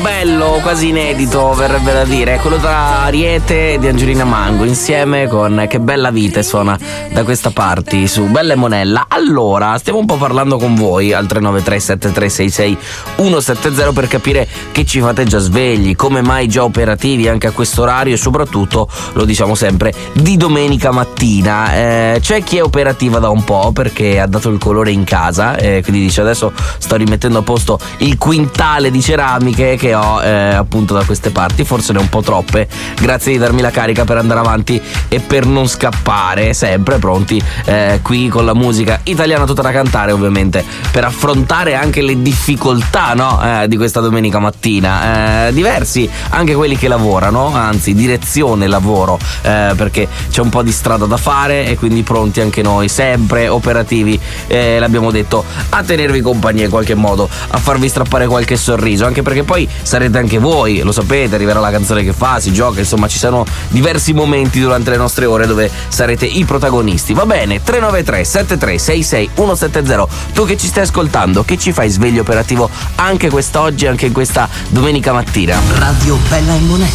bello, quasi inedito, verrebbe da dire, è quello tra Ariete e di Angelina Mango, insieme con Che bella vita, suona da questa parte su Bella e Monella. Allora, stiamo un po' parlando con voi al 393 7366 170 per capire che ci fate già svegli, come mai già operativi anche a questo orario e soprattutto, lo diciamo sempre, di domenica mattina. C'è chi è operativa da un po' perché ha dato il colore in casa, quindi dice adesso sto rimettendo a posto il quintale di ceramiche che ho appunto da queste parti, forse ne ho un po' troppe, grazie di darmi la carica per andare avanti e per non scappare, sempre pronti qui con la musica italiana tutta da cantare, ovviamente per affrontare anche le difficoltà, no? Di questa domenica mattina, diversi anche quelli che lavorano, anzi direzione lavoro, perché c'è un po' di strada da fare e quindi pronti anche noi, sempre operativi, l'abbiamo detto, a tenervi compagnia in qualche modo, a farvi strappare qualche sorriso, anche perché poi sarete anche voi, lo sapete, arriverà la canzone che fa, si gioca, insomma ci sono diversi momenti durante le nostre ore dove sarete i protagonisti. Va bene, 393 7366 170, tu che ci stai ascoltando, che ci fai sveglio operativo anche quest'oggi, anche in questa domenica mattina? Radio Bella e Monella.